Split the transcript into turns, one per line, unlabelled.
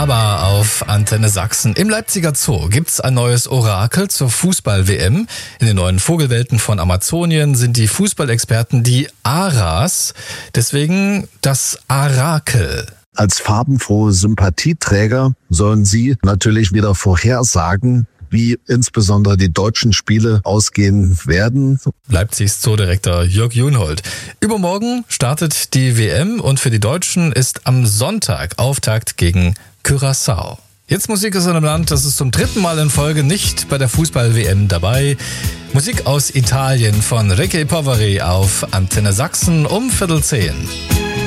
Wunderbar auf Antenne Sachsen. Im Leipziger Zoo gibt's ein neues Orakel zur Fußball-WM. In den neuen Vogelwelten von Amazonien sind die Fußballexperten die Aras. Deswegen das Arakel.
Als farbenfrohe Sympathieträger sollen sie natürlich wieder vorhersagen, wie insbesondere die deutschen Spiele ausgehen werden.
Leipzigs Zoodirektor Jörg Junhold. Übermorgen startet die WM und für die Deutschen ist am Sonntag Auftakt gegen Curaçao. Jetzt Musik aus einem Land, das ist zum 3. Mal in Folge nicht bei der Fußball-WM dabei. Musik aus Italien von Ricky Poveri auf Antenne Sachsen um 9:15.